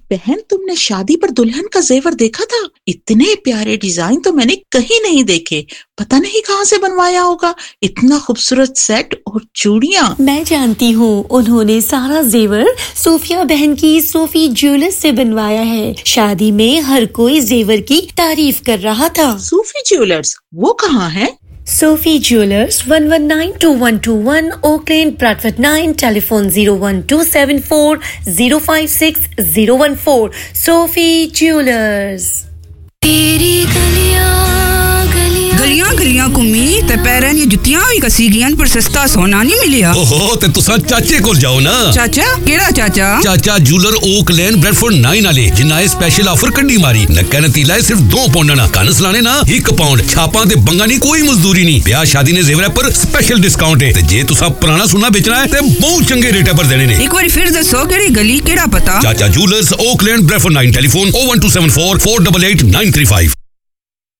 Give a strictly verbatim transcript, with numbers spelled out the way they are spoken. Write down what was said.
बहन, तुमने शादी पर दुल्हन का जेवर देखा था? इतने प्यारे डिजाइन तो मैंने कहीं नहीं देखे। पता नहीं कहाँ से बनवाया होगा। इतना खूबसूरत सेट और चूड़ियाँ। मैं जानती हूँ, उन्होंने सारा जेवर सोफिया बहन की सोफी ज्वेलर्स से बनवाया है। शादी में हर कोई जेवर की तारीफ कर रहा था। सोफी ज्वेलर्स, वो कहाँ है? Sophie Jewelers, one one nine two one two one, Oak Lane, Bradford nine, telephone zero one two seven four zero five six zero one four. Sophie Jewelers. तेरी गलियां गलियां गलियां गलियां घुम्मी ते पैरां दी जुत्तियां भी कसी गईयां पर सस्ता सोना नहीं मिलिया। ओहो ते तुसा चाचे कोल जाओ ना। चाचा केड़ा चाचा? चाचा जूलर ओक लेन ब्रैडफोर्ड नाइन वाले जिन्ना ए स्पेशल ऑफर कड्डी मारी। नक्का नतीला है सिर्फ दो पाउंड ना, कन सलाने ना एक पाउंड। छापां ते बंगा नहीं, कोई मजदूरी नहीं। ब्याह शादी ने जेवर पर स्पेशल डिस्काउंट है ते जे तुसा पुराना सोना बेचना है ते बहुत चंगे रेट पर देने ने। एक बार फिर दसो केड़ी गली केड़ा पता? चाचा जूलर्स ओक लेन Bradford nine, telephone oh one two seven four four eight eight nine three five।